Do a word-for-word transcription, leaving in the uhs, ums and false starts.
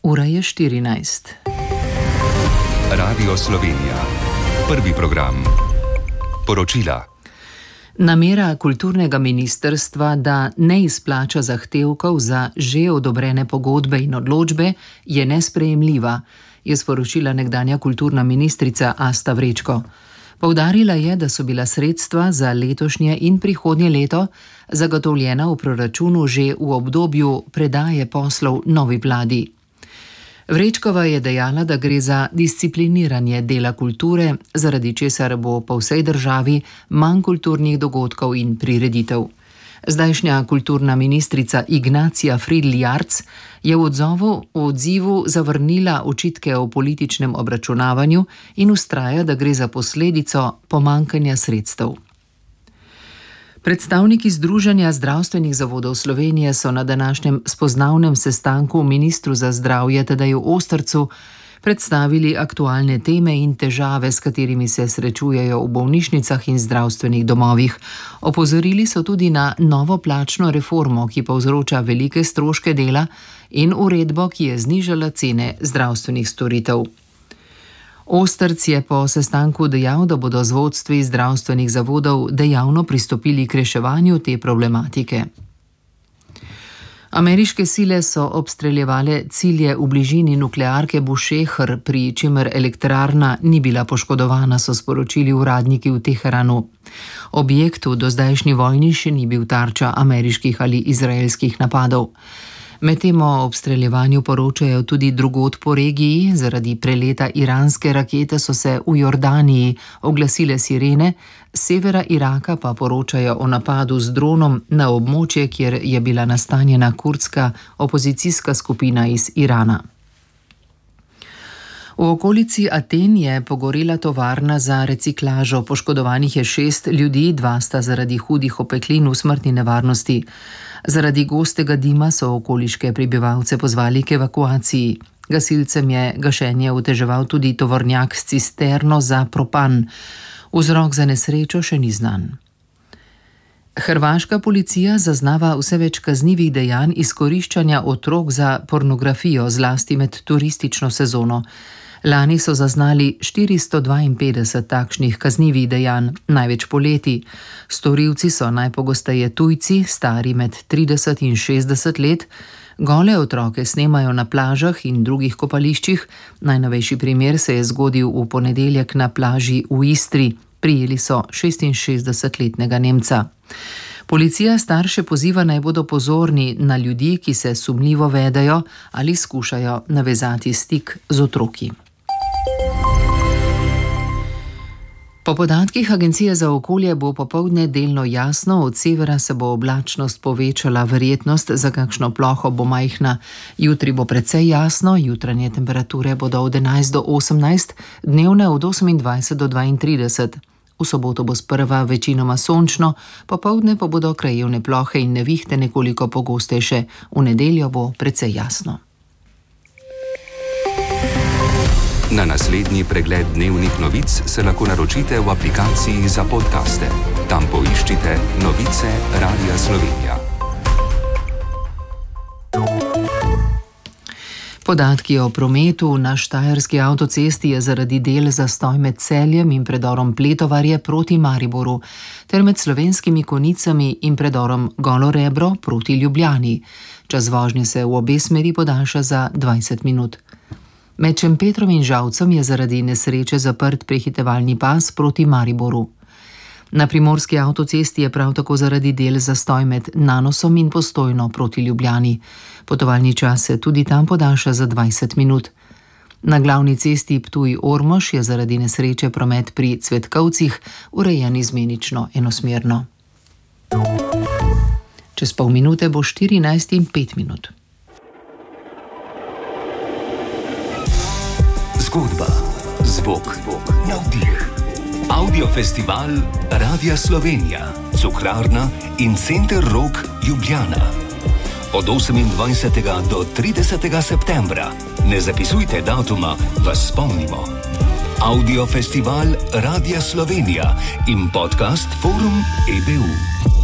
Ura je štirinajst. Radio Slovenija. Prvi program. Poročila. Namera kulturnega ministrstva, da ne izplača zahtevkov za že odobrene pogodbe in odločbe, je nesprejemljiva, je sporočila nekdanja kulturna ministrica Asta Vrečko. Poudarila je, da so bila sredstva za letošnje in prihodnje leto zagotovljena v proračunu že v obdobju predaje poslov novi vladi. Vrečkova je dejala, da gre za discipliniranje dela kulture, zaradi česar bo po vsej državi manj kulturnih dogodkov in prireditev. Zdajšnja kulturna ministrica Ignacija Fridl Jarc je v odzovu, v odzivu zavrnila očitke o političnem obračunavanju in vztraja, da gre za posledico pomanjkanja sredstev. Predstavniki Združenja zdravstvenih zavodov Slovenije so na današnjem spoznavnem sestanku ministru za zdravje Tadeju Ostercu predstavili aktualne teme in težave, s katerimi se srečujejo v bolnišnicah in zdravstvenih domovih. Opozorili so tudi na novo plačno reformo, ki povzroča velike stroške dela, in uredbo, ki je znižala cene zdravstvenih storitev. Osterc je po sestanku dejal, da bodo z vodstvi zdravstvenih zavodov dejavno pristopili k reševanju te problematike. Ameriške sile so obstreljevale cilje v bližini nuklearke Bushehr, pri čemer elektrarna ni bila poškodovana, so sporočili uradniki v Teheranu. Objekt v dozdajšnji vojni še ni bil tarča ameriških ali izraelskih napadov. Medtem o obstreljevanju poročajo tudi drugod po regiji. Zaradi preleta iranske rakete so se v Jordaniji oglasile sirene, s severa Iraka pa poročajo o napadu z dronom na območje, kjer je bila nastanjena kurdska opozicijska skupina iz Irana. V okolici Aten je pogorela tovarna za reciklažo. Poškodovanih je šest ljudi, dva sta zaradi hudih opeklin v smrtni nevarnosti. Zaradi gostega dima so okoliške prebivalce pozvali k evakuaciji. Gasilcem je gašenje oteževal tudi tovornjak s cisterno za propan. Vzrok za nesrečo še ni znan. Hrvaška policija zaznava vse več kaznivih dejanj izkoriščanja otrok za pornografijo, zlasti med turistično sezono. Lani so zaznali štiristo dvainpetdeset takšnih kaznivih dejanj, največ poleti. Storilci so najpogosteje tujci, stari med trideset in šestdeset let. Gole otroke snemajo na plažah in drugih kopališčih. Najnovejši primer se je zgodil v ponedeljek na plaži v Istri. Prijeli so šestinšestdesetletnega Nemca. Policija starše poziva, naj bodo pozorni na ljudi, ki se sumljivo vedejo ali skušajo navezati stik z otroki. Po podatkih Agencije za okolje bo popoldne delno jasno, od severa se bo oblačnost povečala, verjetnost za kakšno ploho bo majhna. Jutri bo precej jasno, jutranje temperature bodo od enajst do osemnajst, dnevne od osemindvajset do dvaintrideset. V soboto bo sprva večinoma sončno, popoldne pa bodo krajevne plohe in nevihte nekoliko pogostejše. V nedeljo bo precej jasno. Na naslednji pregled dnevnih novic se lahko naročite v aplikaciji za podcaste. Tam poiščite Novice Radia Slovenija. Podatki o prometu na štajerski avtocesti je zaradi del zastoj med Celjem in predorom Pletovarje proti Mariboru, ter med Slovenskimi Konicami in predorom Golo Rebro proti Ljubljani. Čas vožnje se v obe smeri podaljša za dvajset minut. Med Šempetrom in Žalcem je zaradi nesreče zaprt prehitevalni pas proti Mariboru. Na primorski avtocesti je prav tako zaradi del zastoj med Nanosom in Postojno proti Ljubljani. Potovalni čas se tudi tam podaljša za dvajset minut. Na glavni cesti Ptuj-Ormož je zaradi nesreče promet pri Cvetkovcih urejen izmenično enosmerno. Čez pol minute bo štirinajst in pet minut. Zgodba, zvok, navdih. Audiofestival Radia Slovenija, Cukrarna in Center Rog Ljubljana. Od osemindvajsetega do tridesetega septembra. Ne zapisujte datuma, vas spomnimo. Audiofestival Radia Slovenija in podcast Forum E B U.